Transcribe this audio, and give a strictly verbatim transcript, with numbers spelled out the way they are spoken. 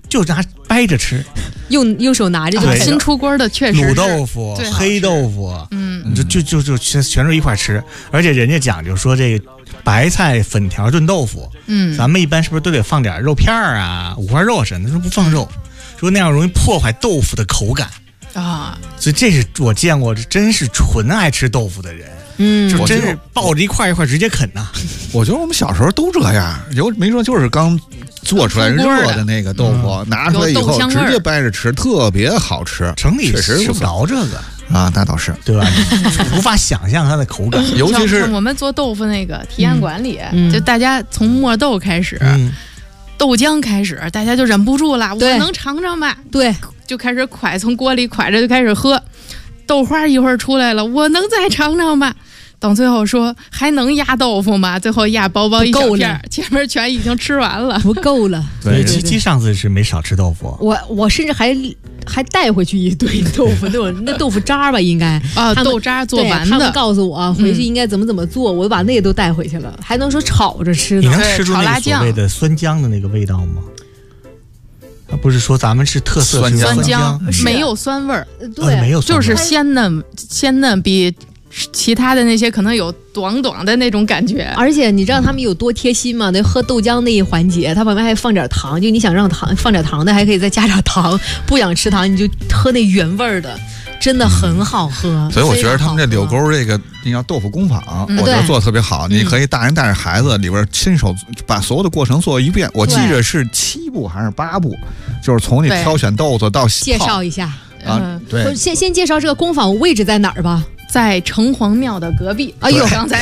就拿掰着吃， 用用手拿着就新出锅的确实卤豆腐、黑豆腐， 嗯， 就就就就全全都一块吃。而且人家讲究说这个白菜粉条炖豆腐， 嗯， 咱们一般是不是都得放点肉片啊、五花肉什么的？他说不放肉，说那样容易破坏豆腐的口感啊。 所以这是我见过，这真是纯爱吃豆腐的人。 嗯， 就真是抱着一块一块直接啃呐、啊。 我觉得我们小时候都这样，有没说就是刚做出来热的那个豆腐，嗯、拿出来以后直接掰着吃，特别好吃。 城里确实吃不着这个啊，那倒是， 对吧？无法想象它的口感， 尤其是我们做豆腐那个体验馆里， 嗯、 就大家从磨豆开始， 嗯、 豆浆开始，大家就忍不住了，我能尝尝吧？ 对， 就开始蒯，从锅里蒯着就开始喝。豆花一会儿出来了，我能再尝尝吧？等最后说还能压豆腐吗？最后压薄薄一小片，前面全已经吃完了， 不够了。 对，七七上次是没少吃豆腐， 我我甚至还还带回去一堆豆腐，那种那豆腐渣吧，应该啊，豆渣做完的。 他们告诉我回去应该怎么怎么做，嗯、我把那个都带回去了，还能说炒着吃呢。 你能吃出那个所谓的酸浆的那个味道吗？他不是说咱们是特色酸浆， 酸浆没有酸味儿， 对， 没有酸味， 就是鲜嫩，鲜嫩比其他的那些可能有短短的那种感觉。 而且你知道他们有多贴心吗？那喝豆浆那一环节，他旁边还放点糖，就你想让糖放点糖的，还可以再加点糖；不想吃糖，你就喝那原味儿的。真的很好喝、嗯， 所以我觉得他们这柳沟这个那叫豆腐工坊， 嗯、 我觉得做的特别好。你可以大人带着孩子，里边亲手把所有的过程做一遍。我记着是七步还是八步，就是从你挑选豆子到介绍一下啊， 嗯、对，先先介绍这个工坊位置在哪儿吧。 在城隍庙的隔壁。 哎呦， 刚才